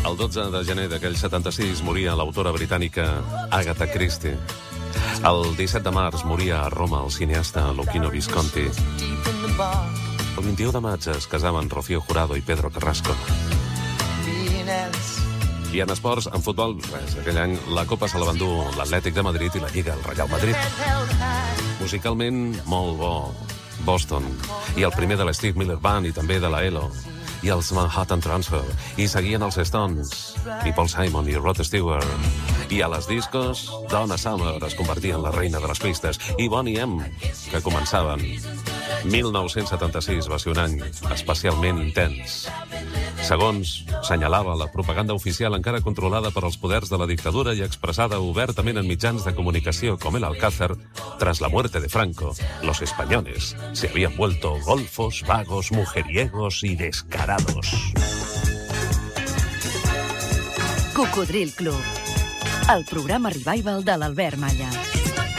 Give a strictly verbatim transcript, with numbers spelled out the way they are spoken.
El dotze de gener d'aquell setanta-sis moria l'autora britànica Agatha Christie. El disset de març moria a Roma el cineasta Luchino Visconti. El vint-i-u de maig es casaven Rocío Jurado i Pedro Carrasco. I en esports, en futbol, res, aquell any la Copa se la van dur l'Atlètic de Madrid i la Lliga el Real Madrid. Musicalment, molt bo, Boston, i el primer de l'Steve Miller Band i també de la E L O, i els Manhattan Transfer, i seguien els Stones, i Paul Simon i Rod Stewart. I a les discos, Donna Summer es convertia en la reina de les pistes, i Boney M, que començaven. mil nou-cents setanta-sis va ser un any especialment intens. Segons senyalava la propaganda oficial encara controlada per als poders de la dictadura i expressada obertament en mitjans de comunicació com el Alcázar, tras la muerte de Franco, los españoles se habían vuelto golfos, vagos, mujeriegos y descarados. Cocodril Club, el programa revival de l'Albert Malla.